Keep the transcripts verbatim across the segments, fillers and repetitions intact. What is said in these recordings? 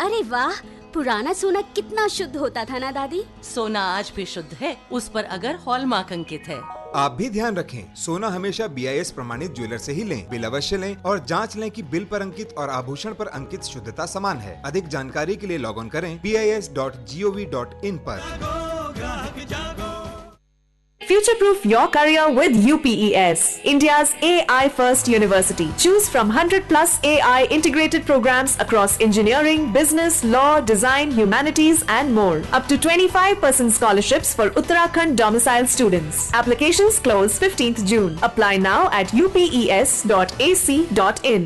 अरे वाह, पुराना सोना कितना शुद्ध होता था ना दादी। सोना आज भी शुद्ध है, उस पर अगर हॉलमार्क अंकित है। आप भी ध्यान रखें, सोना हमेशा बी आई एस प्रमाणित ज्वेलर से ही लें। बिल अवश्य लें और जांच लें कि बिल पर अंकित और आभूषण पर अंकित शुद्धता समान है। अधिक जानकारी के लिए लॉग ऑन करें B I S dot G O V dot in पर। Future-proof your career with U P E S, India's A I first university. Choose from one hundred plus A I integrated programs across engineering, business, law, design, humanities and more. Up to twenty-five percent scholarships for Uttarakhand domicile students. Applications close fifteenth June. Apply now at u p e s dot a c dot in.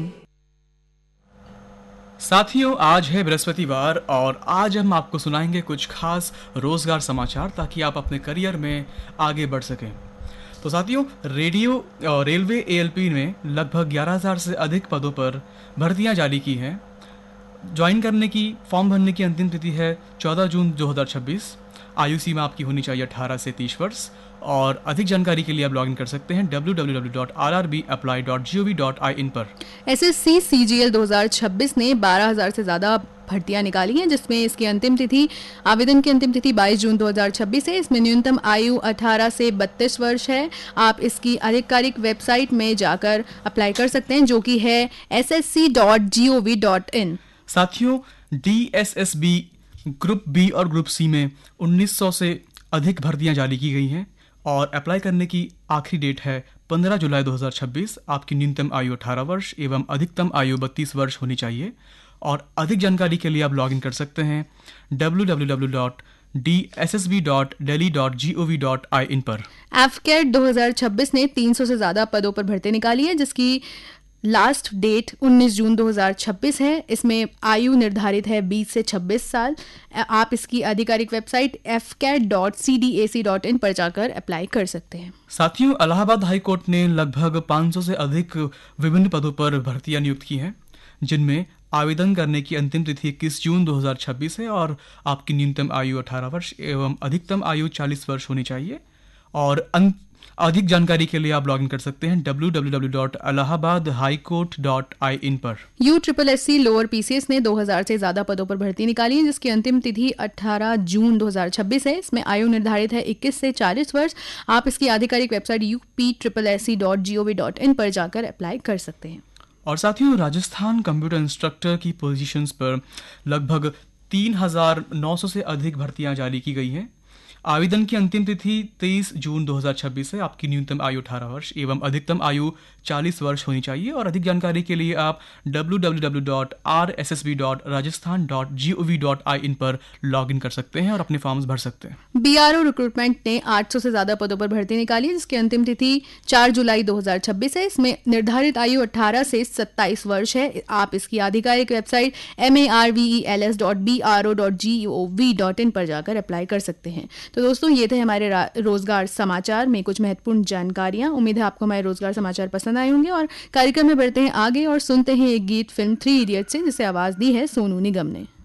साथियों, आज है बृहस्पतिवार और आज हम आपको सुनाएंगे कुछ खास रोजगार समाचार ताकि आप अपने करियर में आगे बढ़ सकें। तो साथियों, रेडियो और रेलवे ए एल पी में लगभग ग्यारह हज़ार से अधिक पदों पर भर्तियां जारी की हैं। ज्वाइन करने की फॉर्म भरने की अंतिम तिथि है चौदह जून दो हज़ार छब्बीस। आयु सीमा आपकी होनी चाहिए अठारह से तीस वर्ष और अधिक जानकारी के लिए आप लॉगिन कर सकते हैं W W W dot are R B apply dot G O V dot I इन पर। एस एस सी सी जी एल दो हज़ार छब्बीस ने बारह हज़ार से ज़्यादा भर्तियां निकाली हैं, जिसमें इसकी अंतिम तिथि आवेदन की अंतिम तिथि बाईस जून दो हज़ार छब्बीस है। इसमें न्यूनतम आयु अठारह से बत्तीस वर्ष है। आप इसकी आधिकारिक वेबसाइट में जाकर अप्लाई कर सकते हैं, जो कि है S S C dot G O V dot in. साथियों, D S S B group B और ग्रुप सी में उन्नीस सौ से अधिक भर्तियां जारी की गई हैं और अप्लाई करने की आखिरी डेट है पंद्रह जुलाई दो हज़ार छब्बीस। आपकी न्यूनतम आयु अठारह वर्ष एवं अधिकतम आयु बत्तीस वर्ष होनी चाहिए और अधिक जानकारी के लिए आप लॉगिन कर सकते हैं W W W dot D S S B dot daily dot G O V dot I इन पर। एफकेट दो हज़ार छब्बीस ने तीन सौ से ज़्यादा पदों पर भर्ती निकाली है, जिसकी लास्ट डेट उन्नीस जून दो हज़ार छब्बीस है। इसमें आयु निर्धारित है बीस से छब्बीस साल। आप इसकी आधिकारिक website F cat dot C D A C dot in पर जाकर अप्लाई कर सकते हैं। साथियों, इलाहाबाद हाई कोर्ट ने लगभग पाँच सौ से अधिक विभिन्न पदों पर भर्तियां नियुक्त की हैं, जिनमें आवेदन करने की अंतिम तिथि इक्कीस जून दो हज़ार छब्बीस है और आपकी न्यूनतम आयु अठारह वर्ष एवं अधिकतम आयु चालीस वर्ष होनी चाहिए और अधिक जानकारी के लिए आप लॉगिन कर सकते हैं W W W dot Allahabad high court dot I इन पर। You triple S C lower P C S ने दो हज़ार से ज्यादा पदों पर भर्ती निकाली है, जिसकी अंतिम तिथि अठारह जून दो हज़ार छब्बीस है। इसमें आयु निर्धारित है इक्कीस से चालीस वर्ष। आप इसकी आधिकारिक website U P triple S C dot G O V dot in पर जाकर अप्लाई कर सकते हैं। और साथियों, राजस्थान कंप्यूटर इंस्ट्रक्टर की पोजीशंस पर लगभग तीन हज़ार नौ सौ से अधिक भर्तियां जारी की गई हैं। आवेदन की अंतिम तिथि तेईस जून दो हज़ार छब्बीस है। आपकी न्यूनतम आयु अठारह वर्ष एवं अधिकतम आयु चालीस वर्ष होनी चाहिए और अधिक जानकारी के लिए आप W W W dot R S S B dot Rajasthan dot G O V dot I इन पर लॉगिन कर सकते हैं और अपने फॉर्म्स भर सकते हैं। बी आर ओ रिक्रूटमेंट ने आठ सौ से ज्यादा पदों पर भर्ती निकाली है, जिसकी अंतिम तिथि चार जुलाई दो हज़ार छब्बीस है। इसमें निर्धारित आयु अठारह से सत्ताईस वर्ष है। आप इसकी आधिकारिक website M A R V E L S dot B R O dot G O V dot in पर जाकर अप्लाई कर सकते हैं। तो दोस्तों, ये थे हमारे रोजगार समाचार में कुछ महत्वपूर्ण जानकारियां। उम्मीद है आपको हमारे रोजगार समाचार पसंद आए होंगे और कार्यक्रम में बढ़ते हैं आगे और सुनते हैं एक गीत फिल्म थ्री इडियट्स से, जिसे आवाज दी है सोनू निगम ने।